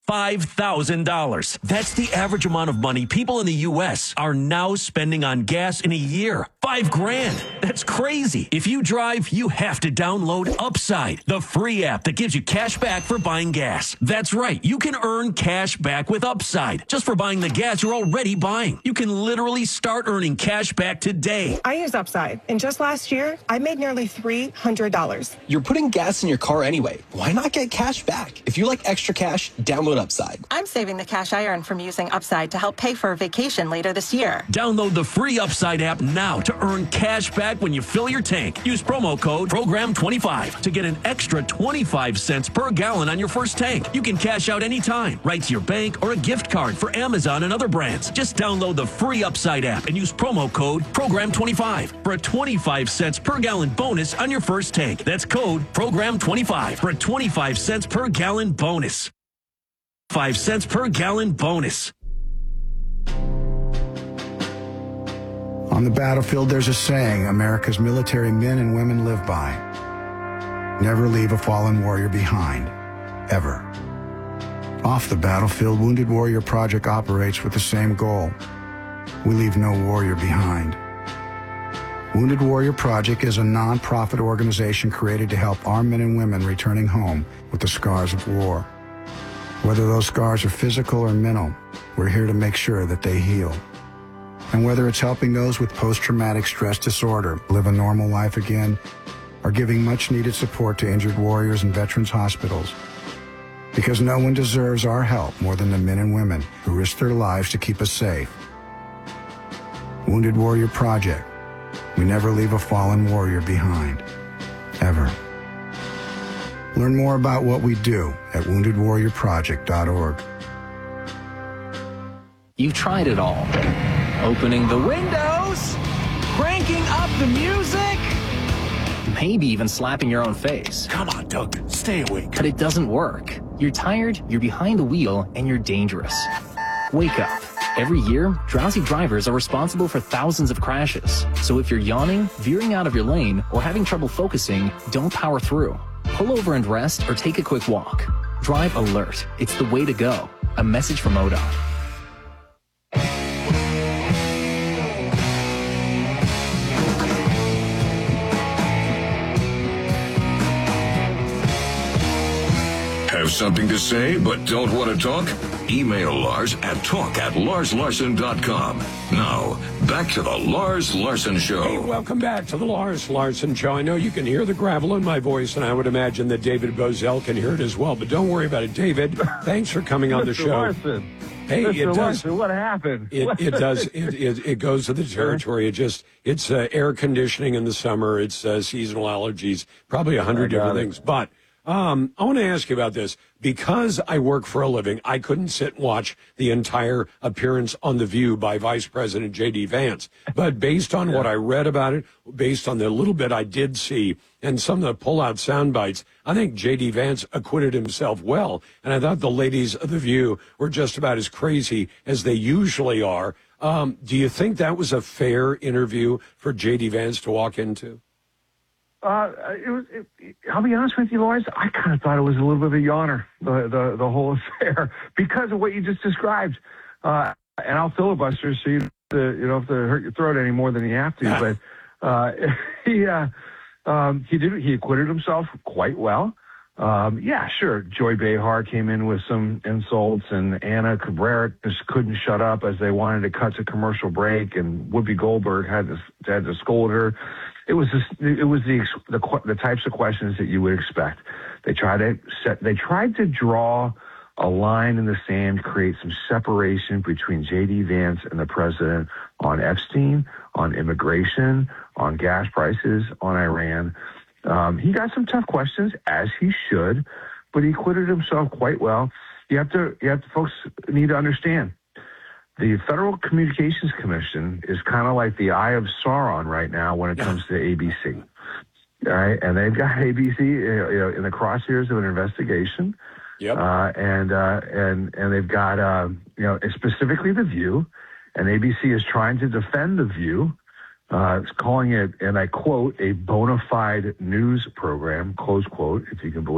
$5,000. That's the average amount of money people in the U.S. are now spending on gas in a year. $5,000. That's crazy. If you drive, you have to download Upside, the free app that gives you cash back for buying gas. That's right. You can earn cash back with Upside just for buying the gas you're already buying. You can literally start earning cash back today. I use Upside, and just last year, I made nearly $300. You're putting gas in your car anyway. Why not get cash back? If you like extra cash, download Upside. I'm saving the cash I earn from using Upside to help pay for a vacation later this year. Download the free Upside app now to earn cash back when you fill your tank. Use promo code PROGRAM25 to get an extra 25 cents per gallon on your first tank. You can cash out anytime, right to your bank or a gift card for Amazon and other brands. Just download the free Upside app and use promo code PROGRAM25 for a 25 cents per gallon bonus on your first tank. That's code PROGRAM25 for a 25 cents per gallon bonus. 5 cents per gallon bonus. On the battlefield, there's a saying America's military men and women live by. Never leave a fallen warrior behind, ever. Off the battlefield, Wounded Warrior Project operates with the same goal. We leave no warrior behind. Wounded Warrior Project is a non-profit organization created to help our men and women returning home with the scars of war. Whether those scars are physical or mental, we're here to make sure that they heal. And whether it's helping those with post-traumatic stress disorder live a normal life again, or giving much-needed support to injured warriors in veterans' hospitals. Because no one deserves our help more than the men and women who risk their lives to keep us safe. Wounded Warrior Project. We never leave a fallen warrior behind. Ever. Learn more about what we do at woundedwarriorproject.org. You've tried it all. Opening the windows, cranking up the music, maybe even slapping your own face. Come on, Doug. Stay awake. But it doesn't work. You're tired, you're behind the wheel, and you're dangerous. Wake up. Every year, drowsy drivers are responsible for thousands of crashes. So if you're yawning, veering out of your lane, or having trouble focusing, don't power through. Pull over and rest or take a quick walk. Drive alert. It's the way to go. A message from ODOT. Have something to say but don't want to talk? Email Lars at talk@larslarson.com. Now, back to the Lars Larson Show. Hey, welcome back to the Lars Larson Show. I know you can hear the gravel in my voice, and I would imagine that David Bozell can hear it as well. But don't worry about it, David. Thanks for coming on the show. Larson. Hey, Mr. it does. Larson, what happened? It does. It goes to the territory. It's air conditioning in the summer. It's seasonal allergies. Probably 100 different things. But I want to ask you about this. Because I work for a living, I couldn't sit and watch the entire appearance on The View by Vice President J.D. Vance. But based on what I read about it, based on the little bit I did see, and some of the pull-out sound bites, I think J.D. Vance acquitted himself well. And I thought the ladies of The View were just about as crazy as they usually are. Do you think that was a fair interview for J.D. Vance to walk into? I'll be honest with you, Lars. I kind of thought it was a little bit of a yawner, the whole affair, because of what you just described. And I'll filibuster so you don't have to hurt your throat any more than you have to. But he acquitted himself quite well. Yeah, sure. Joy Behar came in with some insults, and Anna Cabrera just couldn't shut up as they wanted to cut to commercial break, and Whoopi Goldberg had to scold her. It was the types of questions that you would expect. They tried to draw a line in the sand, create some separation between J.D. Vance and the president on Epstein, on immigration, on gas prices, on Iran. He got some tough questions, as he should, but he acquitted himself quite well. Folks need to understand. The Federal Communications Commission is kind of like the Eye of Sauron right now when it comes to ABC. All right, and they've got ABC, in the crosshairs of an investigation. Yep. And they've got specifically The View, and ABC is trying to defend The View. It's calling it, and I quote, a bona fide news program, close quote, if you can believe.